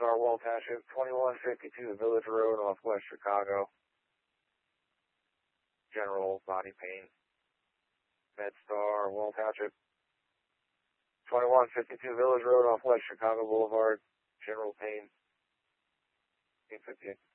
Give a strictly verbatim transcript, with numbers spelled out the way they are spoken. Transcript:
MedStar, Wall Township, twenty-one fifty-two Village Road, Northwest Chicago. General body pain. MedStar, Wall Township, twenty-one fifty-two Village Road, Northwest Chicago Boulevard. General pain. eight fifty-eight.